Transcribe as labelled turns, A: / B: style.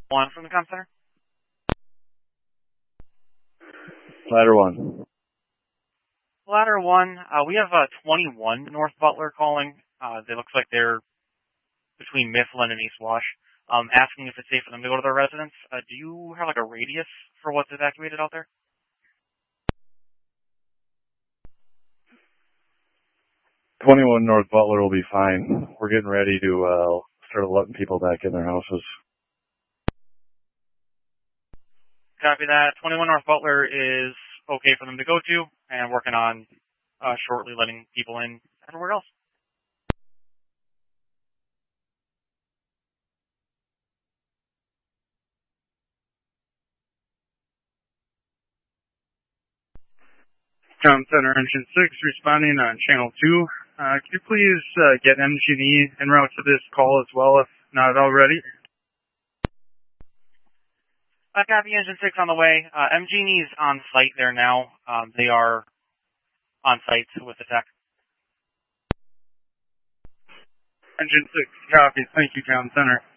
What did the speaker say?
A: One from the comm center.
B: Ladder 1.
A: Ladder 1, we have 21 North Butler calling. It looks like they're between Mifflin and East Wash, asking if it's safe for them to go to their residence. Do you have like a radius for what's evacuated out there?
B: .21 North Butler will be fine. We're getting ready to start letting people back in their houses.
A: Copy that. 21 North Butler is okay for them to go to, and working on shortly letting people in everywhere else.
C: Comm Center Engine 6 responding on Channel 2. Could you please get MG&E en route to this call as well, if not already?
A: Copy Engine 6 on the way. MG&E is on site there now. They are on site with the tech.
C: Engine 6, copy. Thank you, Comm Center.